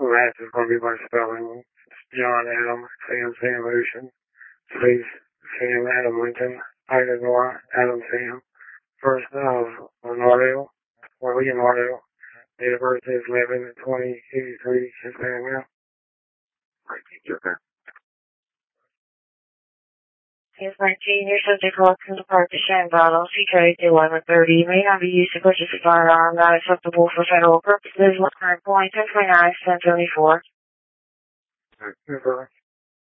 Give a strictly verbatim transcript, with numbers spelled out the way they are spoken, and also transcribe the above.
that is going to be by spelling. It's John Adam, Sam Sam Ocean, space Sam Adam Lincoln, Ida Nora, Adam Sam. First of Leonardo, or Leonardo. Date of birth is eleven twenty eighty-three, Hispanic male. Right, okay. Case nineteen, your subject walks into Park to Shannon, C K eleven thirty. May not be used to purchase a firearm not acceptable for federal purposes. Current point, ten twenty-nine, ten seventy-four. Okay.